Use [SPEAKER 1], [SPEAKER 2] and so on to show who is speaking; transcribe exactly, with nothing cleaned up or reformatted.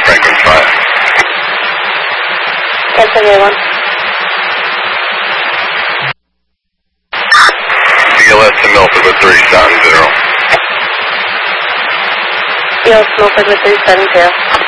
[SPEAKER 1] Franklin five.
[SPEAKER 2] Cancel A one.
[SPEAKER 1] D L S to Milford with three seven zero.
[SPEAKER 2] D L S Milford with three seven zero.